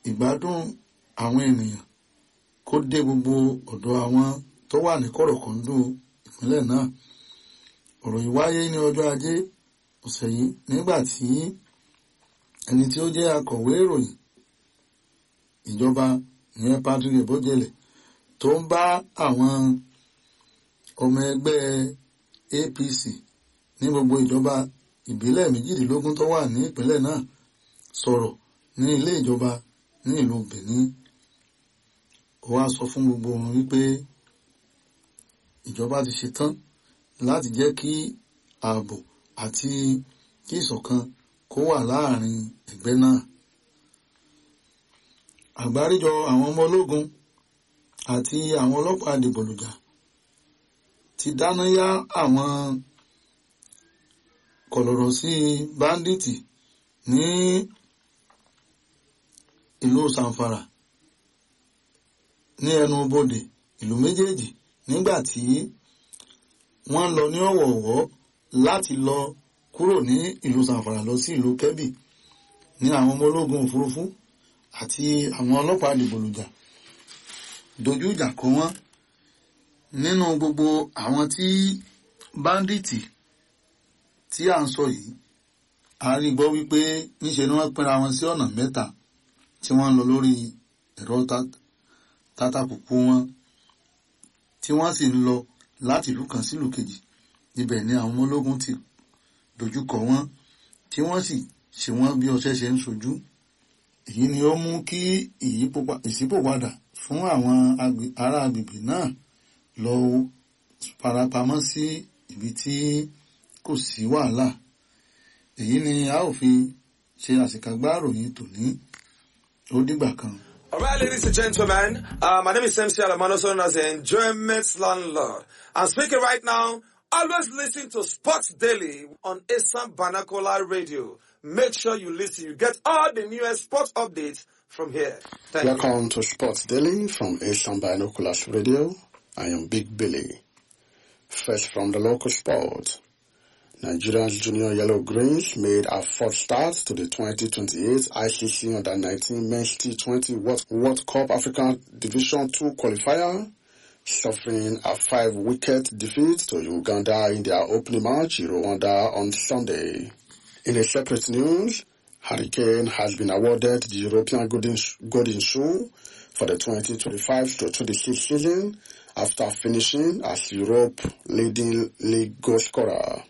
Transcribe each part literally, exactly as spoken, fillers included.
ìgbádùn àwọn ènìyàn kó dé gbogbo ọ̀dọ̀ àwọn tó wà ní kọ̀rọ̀kọ̀ndù ìpínlẹ̀ náà. Ọ̀rọ̀ yìí wáyé ní ọjọ́ ajé ọ̀sẹ̀ yìí nígbà tí ẹni tí ó jẹ́ akọ̀wé ìròyìn ìjọba ìyẹn Patrick Ebojele tó ń bá àwọn ọmọ ẹgbẹ́ A P C ní gbogbo ìjọba ìbílẹ̀ méjìdínlógún tó wà ní ìpínlẹ̀ náà sọ̀rọ̀ ní ilé ìjọba ní ìlú Benin. Ó wá sọ fún gbogbo wọn wípé ìjọba ti ṣetán láti jẹ́ kí ààbò àti kí ìṣọ̀kan kó wà láàrin ẹgbẹ́ náà. Àgbáríjọ àwọn ọmọ ológun àti àwọn ọlọ́pàá dìgbòlùjà ti dáná yá àwọn kọ̀lọ̀rọ̀ sí báńdíìtì ní ìlú Zamfara ní ẹnu bodè ìlú méjèèjì nígbà tí wọ́n lọ ní ọ̀wọ̀ọ̀wọ́ láti lọ kúrò ní ìlú Zamfara lọ sí ìlú Kebbi ní àwọn ọmọ ológun òfurufú àti àwọn ọlọ́pàá dìgbòlùjà dojú ìjà kọ wọ́n. Nínú gbogbo àwọn tí báńdíìtì tí à ń sọ yìí, a rí gbọ́ wípé níṣe ni wọ́n pínra wọn sí ọ̀nà mẹ́ta tí wọ́n ń lọ lórí ẹ̀rọ tátàkùkù wọn tí wọ́n sì ń lọ láti ìlú kan sí ìlú kejì. Ibẹ̀ ni àwọn ọmọ ológun ti dojúkọ wọ́n tí wọ́n sì ṣe wọ́n bí ọṣẹ ṣe ń ṣojú. Èyí ni ó mú kí ìṣípòpadà fún àwọn ará agbègbè náà lọ farapamọ́ sí ibi tí kò sí wàhálà. Èyí ni a ó fi ṣe àṣekágbá ìròyìn tòní. Ó dìgbà kan. All right, ladies and gentlemen, uh, my name is M C Alamano, known as the Enjoyment Landlord. I'm speaking right now. Always listen to Sports Daily on Asam Banakola Radio. Make sure you listen. You get all the newest sports updates from here. Thank Welcome you. to Sports Daily from Asam Binoculars Radio. I am Big Billy. First from the local sport. Nigeria's junior Yellow Greens made a fourth start to the twenty twenty-eight I C C Under nineteen Men's T twenty World, World Cup African Division two qualifier, suffering a five-wicket defeat to Uganda in their opening match in Rwanda on Sunday. In a separate news, Hurricane has been awarded the European Golden, Golden Shoe for the twenty twenty-five to twenty-six season after finishing as Europe's leading league goal scorer.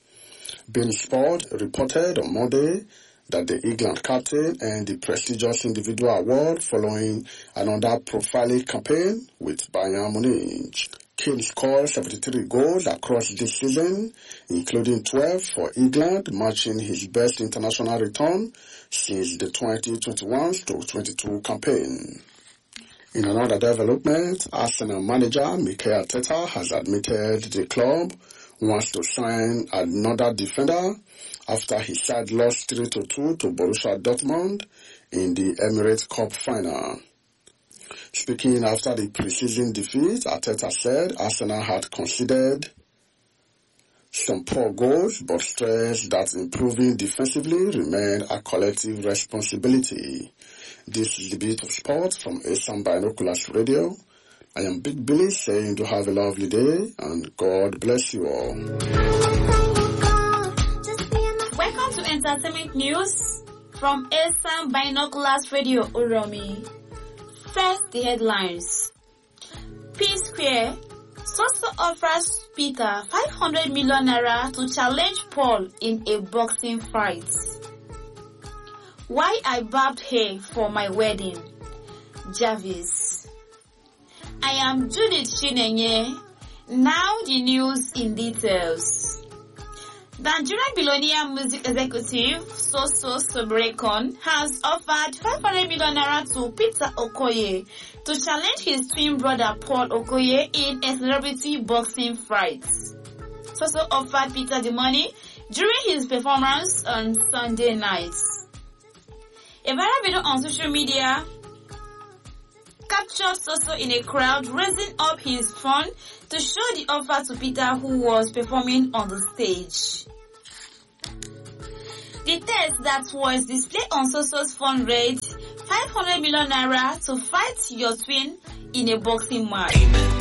Bein Sport reported on Monday that the England captain earned the prestigious individual award following another profiling campaign with Bayern Munich. Kane scored seventy-three goals across this season, including twelve for England, matching his best international return since the twenty twenty-one to twenty-two campaign. In another development, Arsenal manager Mikel Arteta has admitted the club wants to sign another defender after his side lost three to two to Borussia Dortmund in the Emirates Cup final. Speaking after the preseason defeat, Arteta said Arsenal had conceded some poor goals, but stressed that improving defensively remained a collective responsibility. This is the Beat of Sport from Asam Binoculars Radio. I am Big Billy saying to have a lovely day and God bless you all. Welcome to Entertainment News from Asam Binoculars Radio Uromi. First, the headlines. P Square, Soso offers Peter five hundred million naira to challenge Paul in a boxing fight. Why I barbed hair for my wedding. Jarvis. I am Judith Chinenye. Now the news in details. The Nigerian billionaire music executive Soso Sobrekon has offered five hundred million naira to Peter Okoye to challenge his twin brother Paul Okoye in a celebrity boxing fight. Soso offered Peter the money during his performance on Sunday night. A viral video on social media captured Soso in a crowd raising up his phone to show the offer to Peter, who was performing on the stage. The text that was displayed on Soso's phone read, five hundred million naira to fight your twin in a boxing match. Amen.